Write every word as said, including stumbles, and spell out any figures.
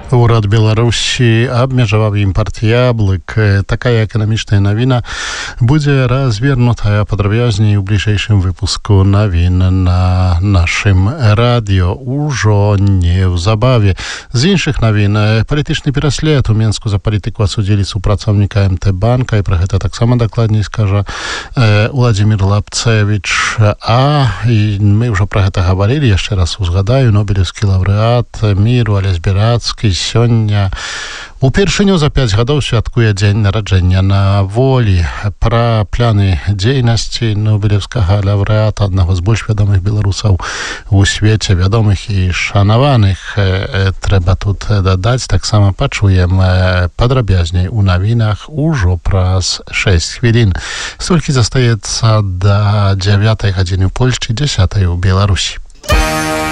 Урад Беларусі абмежаваў імпарт яблык. Такая эканамічная навіна будзе развернутая падрабязней у бліжэйшым выпуску навін на нашым радыё ужо неўзабаве. З іншых навін палітычны пераслед у Менску за палітыку асудзілі супрацоўніка эм тэ банка, і пра гэта таксама дакладней скажа Владзімір Лапцевіч. А і мы ўжо пра гэта гаварылі, яшчэ раз узгадаю, нобелеўскі лаўрэат міру Алесь Беляцкі сёння упершыню за пяць гадоў святкуе дзень нараджэння на волі. Пра пляны дзейнасці нобелеўскага лаўрэата, аднаго з больш вядомых беларусаў у свеце, вядомых і шанаваных, трэба тут дадаць, таксама пачуем падрабязней у навінах ужо праз шэсць хвілін. Столькі застаецца да дзявятай гадзіны ў Польшчы, дзясятай у Беларусі.